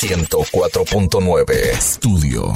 104.9 Estudio.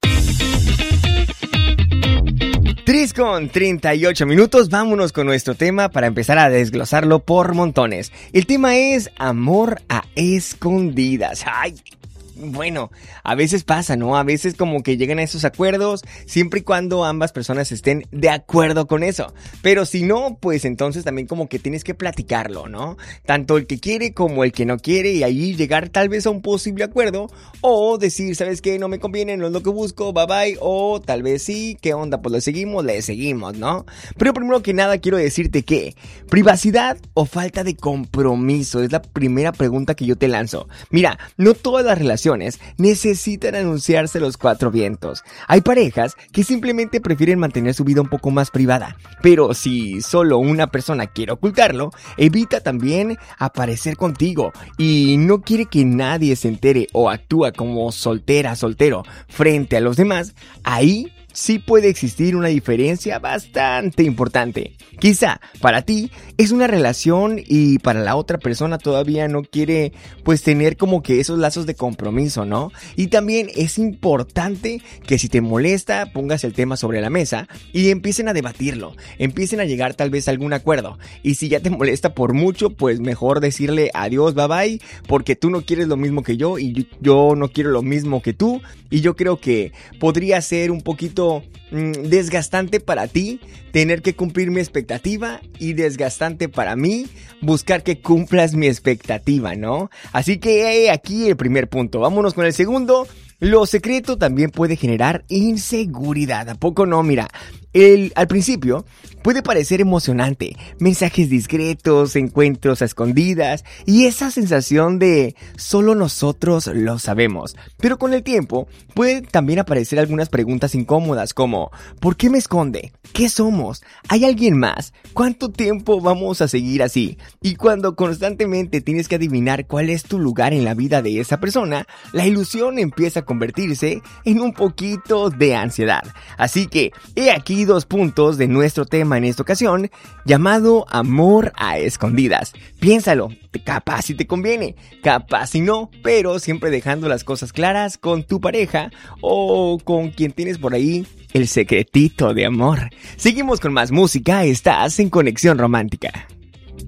3:38, vámonos con nuestro tema para empezar a desglosarlo por montones. El tema es amor a escondidas. ¡Ay! Bueno, a veces pasa, ¿no? A veces como que llegan a esos acuerdos siempre y cuando ambas personas estén de acuerdo con eso. Pero si no, pues entonces también como que tienes que platicarlo, ¿no? Tanto el que quiere como el que no quiere y ahí llegar tal vez a un posible acuerdo o decir, ¿sabes qué? No me conviene, no es lo que busco, bye bye. O tal vez sí, ¿qué onda? Pues le seguimos, ¿no? Pero primero que nada quiero decirte que privacidad o falta de compromiso es la primera pregunta que yo te lanzo. Mira, no todas las relaciones necesitan anunciarse los cuatro vientos. Hay parejas que simplemente prefieren mantener su vida un poco más privada, pero si solo una persona quiere ocultarlo, evita también aparecer contigo y no quiere que nadie se entere o actúa como soltero frente a los demás, ahí sí puede existir una diferencia bastante importante. Quizá para ti es una relación y para la otra persona todavía no quiere pues tener como que esos lazos de compromiso, ¿no? Y también es importante que si te molesta pongas el tema sobre la mesa y empiecen a debatirlo, empiecen a llegar tal vez a algún acuerdo. Y si ya te molesta por mucho, pues mejor decirle adiós, bye bye, porque tú no quieres lo mismo que yo y yo no quiero lo mismo que tú. Y yo creo que podría ser un poquito desgastante para ti tener que cumplir mi expectativa y desgastante para mí buscar que cumplas mi expectativa, ¿no? Así que aquí el primer punto. Vámonos con el segundo. Lo secreto también puede generar inseguridad. ¿A poco no? Mira, al principio puede parecer emocionante, mensajes discretos, encuentros a escondidas y esa sensación de solo nosotros lo sabemos. Pero con el tiempo pueden también aparecer algunas preguntas incómodas como ¿por qué me esconde? ¿Qué somos? ¿Hay alguien más? ¿Cuánto tiempo vamos a seguir así? Y cuando constantemente tienes que adivinar cuál es tu lugar en la vida de esa persona, la ilusión empieza a convertirse en un poquito de ansiedad. Así que he aquí 2 puntos de nuestro tema en esta ocasión, llamado amor a escondidas. Piénsalo, capaz si te conviene, capaz si no, pero siempre dejando las cosas claras con tu pareja o con quien tienes por ahí el secretito de amor. Seguimos con más música, estás en Conexión Romántica.